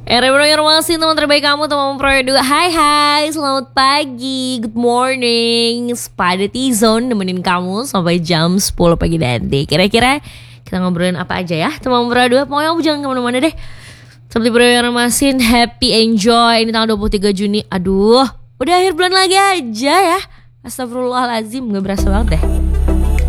Masih teman terbaik kamu, teman Proyek 2. Hai, selamat pagi, good morning. Pada T-Zone nemenin kamu sampai jam 10 pagi nanti. Kira-kira kita ngobrolin apa aja ya, teman Proyek 2. Pokoknya kamu jangan kemana-mana deh. Seperti Proyek Masin, happy enjoy. Ini tanggal 23 Juni. Aduh, udah akhir bulan lagi aja ya. Astagfirullahaladzim, gak berasa banget deh.